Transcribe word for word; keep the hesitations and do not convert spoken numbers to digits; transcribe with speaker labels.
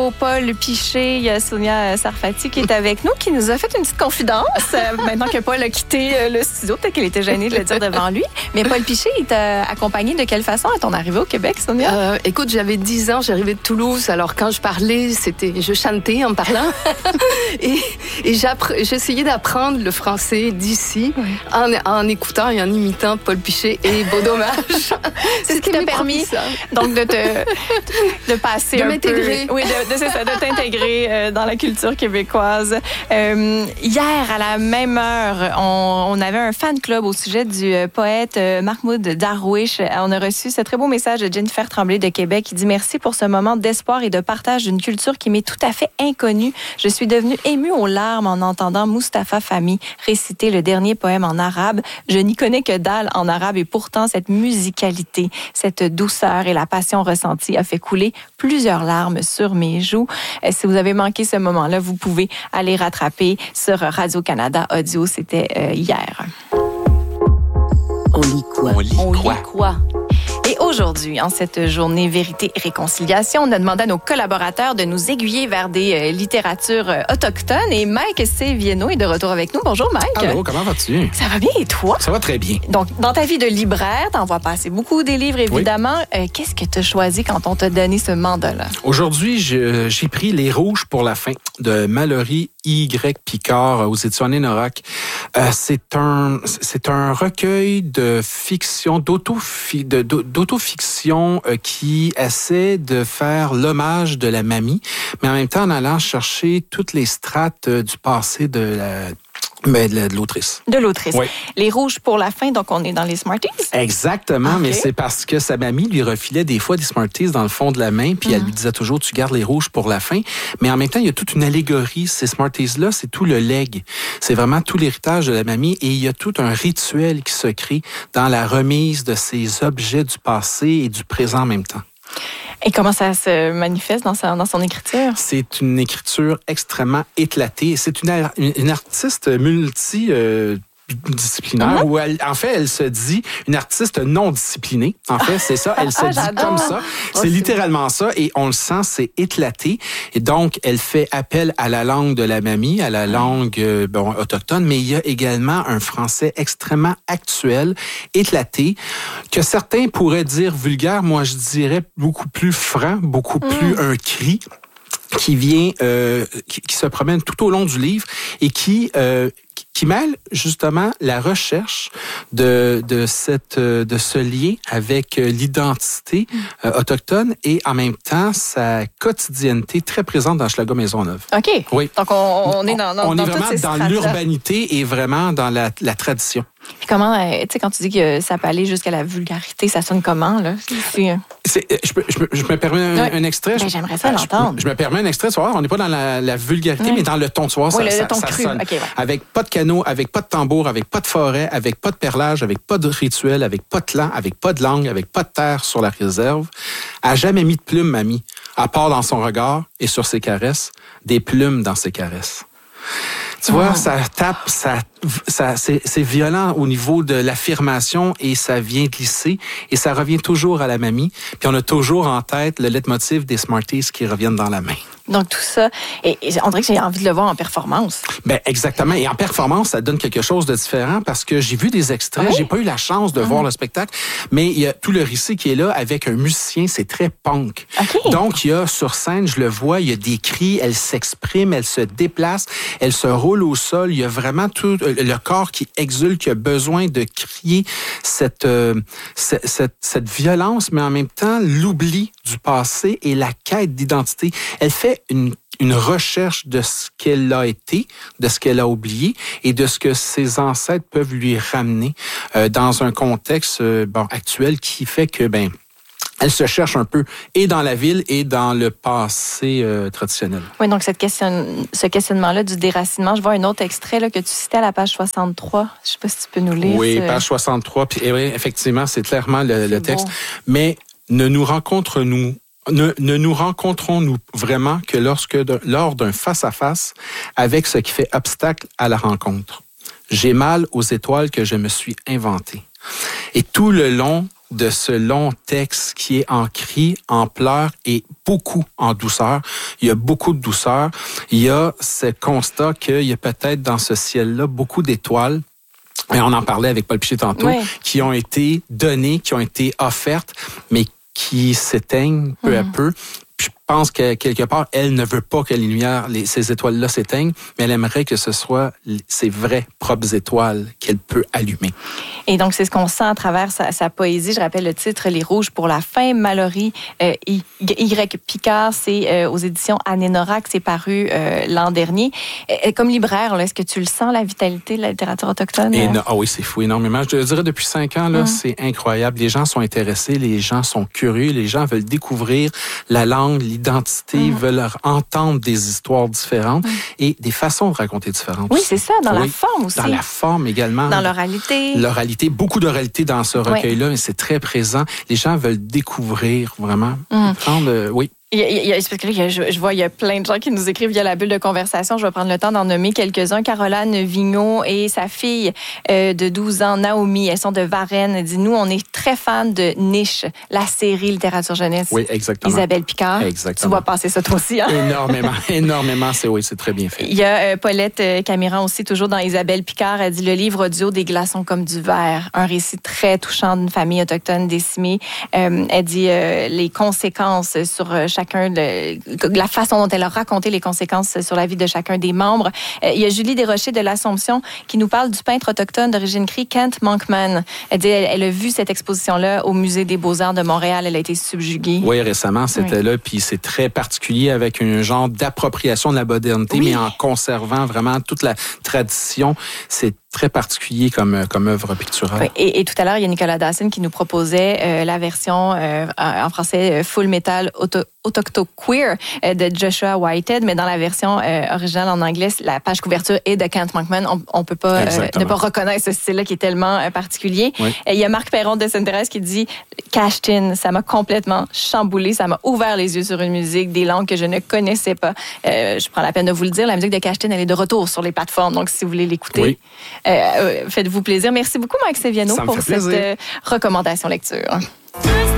Speaker 1: tantôt Paul Piché, il y a Sonia Sarfati qui est avec nous, qui nous a fait une petite confidence. Maintenant que Paul a quitté le studio, peut-être qu'il était gêné de le dire devant lui. Mais Paul Piché, il t'a accompagné de quelle façon à ton arrivée au Québec, Sonia?
Speaker 2: Euh, écoute, j'avais dix ans, j'arrivais de Toulouse. Alors, quand je parlais, c'était, je chantais en parlant. et et j'essayais d'apprendre le français d'ici oui. en, en écoutant et en imitant Paul Piché et Beau Dommage.
Speaker 1: C'est ce qui t'a permis donc de te de passer
Speaker 2: de
Speaker 1: un
Speaker 2: m'intégrer.
Speaker 1: peu, oui, de, de, c'est ça, de t'intégrer euh, dans la culture québécoise. Euh, hier, à la même heure, on, on avait un fan club au sujet du euh, poète euh, Mahmoud Darwish. On a reçu ce très beau message de Jennifer Tremblay de Québec qui dit « Merci pour ce moment d'espoir et de partage d'une culture qui m'est tout à fait inconnue. Je suis devenue émue aux larmes en entendant Mustapha Fahmy réciter le dernier poème en arabe. Je n'y connais que dalle en arabe et pourtant cette musicalité, cette douceur et la passion ressentie a fait couler plusieurs larmes sur mes joues. Euh, si vous avez manqué ce moment-là, vous pouvez aller rattraper sur Radio-Canada Audio. C'était euh, hier.
Speaker 3: On lit quoi?
Speaker 4: On lit
Speaker 1: On
Speaker 4: quoi?
Speaker 1: lit quoi? Et aujourd'hui, en cette journée Vérité et Réconciliation, on a demandé à nos collaborateurs de nous aiguiller vers des euh, littératures euh, autochtones. Et Mike Sévieno est de retour avec nous. Bonjour, Mike.
Speaker 4: Allô, comment vas-tu?
Speaker 1: Ça va bien, et toi?
Speaker 4: Ça va très bien.
Speaker 1: Donc, dans ta vie de libraire, t'en vois passer beaucoup des livres, évidemment. Oui. Euh, qu'est-ce que tu as choisi quand on t'a donné ce mandat-là?
Speaker 4: Aujourd'hui, je, j'ai pris Les Rouges pour la fin de Mallory Y. Picard aux éditions Anénorac. Euh, c'est un, c'est un recueil de fiction, d'auto, de, d'autofiction euh, qui essaie de faire l'hommage de la mamie, mais en même temps en allant chercher toutes les strates euh, du passé de la Mais de l'autrice.
Speaker 1: De l'autrice.
Speaker 4: Oui.
Speaker 1: Les Rouges pour la fin, donc on est dans les Smarties?
Speaker 4: Exactement, okay. Mais c'est parce que sa mamie lui refilait des fois des Smarties dans le fond de la main, puis mm-hmm. elle lui disait toujours, tu gardes les rouges pour la fin. Mais en même temps, il y a toute une allégorie. Ces Smarties-là, c'est tout le legs. C'est vraiment tout l'héritage de la mamie et il y a tout un rituel qui se crée dans la remise de ces objets du passé et du présent en même temps.
Speaker 1: Et comment ça se manifeste dans, sa, dans son écriture?
Speaker 4: C'est une écriture extrêmement éclatée. C'est une, une artiste multi... Euh, disciplinaire, mm-hmm. où elle, en fait, elle se dit une artiste non disciplinée. En fait, c'est ça. Elle se
Speaker 1: ah,
Speaker 4: dit
Speaker 1: j'adore.
Speaker 4: comme ça. C'est oh, littéralement ça et on le sent, c'est éclaté. Et donc, elle fait appel à la langue de la mamie, à la langue euh, bon, autochtone, mais il y a également un français extrêmement actuel, éclaté, que certains pourraient dire vulgaire. Moi, je dirais beaucoup plus franc, beaucoup mm. plus un cri qui vient, euh, qui, qui se promène tout au long du livre et qui... Euh, qui mêle justement la recherche de, de, cette, de ce lien avec l'identité euh, autochtone et en même temps sa quotidienneté très présente dans Schlager Maisonneuve.
Speaker 1: OK.
Speaker 4: Oui.
Speaker 1: Donc, on, on est dans, dans,
Speaker 4: on
Speaker 1: dans
Speaker 4: est vraiment
Speaker 1: toutes ces
Speaker 4: dans
Speaker 1: strates-là.
Speaker 4: l'urbanité et vraiment dans la, la tradition.
Speaker 1: Puis comment, tu sais, quand tu dis que ça peut aller jusqu'à la vulgarité, ça sonne comment, là? C'est...
Speaker 4: C'est, je, peux, je, me, je me permets un,
Speaker 1: ouais.
Speaker 4: un extrait.
Speaker 1: Ben, j'aimerais ça l'entendre.
Speaker 4: Je, je me permets un extrait, tu vois, on n'est pas dans la, la vulgarité,
Speaker 1: ouais.
Speaker 4: mais dans le ton, tu vois,
Speaker 1: oui,
Speaker 4: ça,
Speaker 1: le,
Speaker 4: ça,
Speaker 1: le ton
Speaker 4: ça
Speaker 1: cru.
Speaker 4: sonne.
Speaker 1: Okay, ouais.
Speaker 4: Avec pas de canot, avec pas de tambour, avec pas de forêt, avec pas de perlage, avec pas de rituel, avec pas de clan, avec pas de langue, avec pas de terre sur la réserve. Elle a jamais mis de plumes, mamie, à part dans son regard et sur ses caresses, des plumes dans ses caresses. Tu vois, oh. ça tape, ça, ça, c'est, c'est violent au niveau de l'affirmation et ça vient glisser et ça revient toujours à la mamie. Puis on a toujours en tête le leitmotiv des Smarties qui reviennent dans la main.
Speaker 1: Donc tout ça, et, et on dirait que j'ai envie de le voir en performance.
Speaker 4: Ben exactement. Et en performance, ça donne quelque chose de différent parce que j'ai vu des extraits, oui. j'ai pas eu la chance de mmh. voir le spectacle, mais il y a tout le récit qui est là avec un musicien, c'est très punk.
Speaker 1: Okay.
Speaker 4: Donc il y a sur scène, je le vois, il y a des cris, elle s'exprime, elle se déplace, elle se roule au sol, il y a vraiment tout le corps qui exulte, qui a besoin de crier cette euh, cette, cette cette violence, mais en même temps l'oubli du passé et la quête d'identité. Elle fait une, une recherche de ce qu'elle a été, de ce qu'elle a oublié et de ce que ses ancêtres peuvent lui ramener euh, dans un contexte euh, bon, actuel qui fait que, ben, elle se cherche un peu et dans la ville et dans le passé euh, traditionnel.
Speaker 1: Oui, donc cette question, ce questionnement-là du déracinement, je vois un autre extrait là, que tu citais à la page soixante-trois. Je ne sais pas si tu peux nous lire.
Speaker 4: Oui,
Speaker 1: ce...
Speaker 4: page soixante-trois. Puis, et oui, effectivement, c'est clairement le, le texte.
Speaker 1: Beau.
Speaker 4: Mais ne nous rencontre-nous Ne, ne nous rencontrons-nous vraiment que lorsque de, lors d'un face-à-face avec ce qui fait obstacle à la rencontre. J'ai mal aux étoiles que je me suis inventées. Et tout le long de ce long texte qui est en cris, en pleurs et beaucoup en douceur. Il y a beaucoup de douceur. Il y a ce constat qu'il y a peut-être dans ce ciel-là beaucoup d'étoiles. Et on en parlait avec Paul Piché tantôt, oui. qui ont été données, qui ont été offertes, mais qui s'éteignent peu mmh. à peu. Puis je pense que quelque part, elle ne veut pas que les lumières, les, ces étoiles-là s'éteignent, mais elle aimerait que ce soit ses vraies propres étoiles qu'elle peut allumer.
Speaker 1: Et donc, c'est ce qu'on sent à travers sa, sa poésie. Je rappelle le titre, Les Rouges pour la fin. Mallory euh, y, y. Picard, c'est euh, aux éditions Anénorac, c'est paru euh, l'an dernier. Et, comme libraire, là, est-ce que tu le sens, la vitalité de la littérature autochtone?
Speaker 4: Et non, ah oui, c'est fou, énormément. Je dirais depuis cinq ans, là, hum. c'est incroyable. Les gens sont intéressés, les gens sont curieux, les gens veulent découvrir la langue, l'identité, hum. veulent entendre des histoires différentes hum. et des façons de raconter différentes.
Speaker 1: Oui, c'est ça, dans
Speaker 4: oui.
Speaker 1: la forme aussi.
Speaker 4: Dans la forme également.
Speaker 1: Dans l'oralité.
Speaker 4: L'oralité. Beaucoup d'oralité dans ce recueil-là, oui. mais c'est très présent. Les gens veulent découvrir vraiment. Mmh. Prendre, oui.
Speaker 1: Il y a, il y a, parce que là, je, je vois, il y a plein de gens qui nous écrivent via la bulle de conversation. Je vais prendre le temps d'en nommer quelques-uns. Caroline Vigneault et sa fille euh, de douze ans, Naomi, elles sont de Varennes. Elle dit, nous, on est très fans de Niche, la série littérature jeunesse.
Speaker 4: Oui, exactement.
Speaker 1: Isabelle Picard.
Speaker 4: Exactement.
Speaker 1: Tu vois passer ça toi aussi, hein?
Speaker 4: Énormément, énormément. C'est, oui, c'est très bien fait.
Speaker 1: Il y a euh, Paulette euh, Camiran aussi, toujours dans Isabelle Picard. Elle dit, le livre audio des glaçons comme du verre. Un récit très touchant d'une famille autochtone décimée. Euh, elle dit, euh, les conséquences sur euh, chacun de la façon dont elle a raconté les conséquences sur la vie de chacun des membres. Euh, il y a Julie Desrochers de l'Assomption qui nous parle du peintre autochtone d'origine cri, Kent Monkman. Elle dit, elle, elle a vu cette exposition-là au Musée des Beaux-Arts de Montréal. Elle a été subjuguée.
Speaker 4: Oui, récemment, c'était oui. là. Puis c'est très particulier avec un genre d'appropriation de la modernité, oui. mais en conservant vraiment toute la tradition. C'est très particulier comme, comme œuvre picturale.
Speaker 1: Oui, et, et tout à l'heure, il y a Nicolas Dawson qui nous proposait euh, la version euh, en français Full Metal Auto, Autochto-Queer euh, de Joshua Whitehead, mais dans la version euh, originale en anglais, la page couverture est de Kent Monkman. On ne peut pas euh, ne pas reconnaître ce style-là qui est tellement euh, particulier. Oui. Et il y a Marc Perron de Sainte-Thérèse qui dit « Cashed in, ça m'a complètement chamboulé, ça m'a ouvert les yeux sur une musique, des langues que je ne connaissais pas. Euh, » Je prends la peine de vous le dire, la musique de Cashed in, elle est de retour sur les plateformes, donc si vous voulez l'écouter, oui. euh, euh, faites-vous plaisir. Merci beaucoup, Mike Seviano, pour cette euh, recommandation lecture.